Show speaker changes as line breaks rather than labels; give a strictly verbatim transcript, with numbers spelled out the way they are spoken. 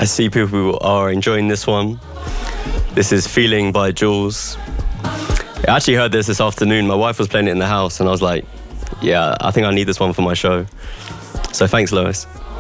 I see people are enjoying this one. This is Feeling by Jules. I actually heard this this afternoon. My wife was playing it in the house and I was like, yeah, I think I need this one for my show. So thanks, Lois.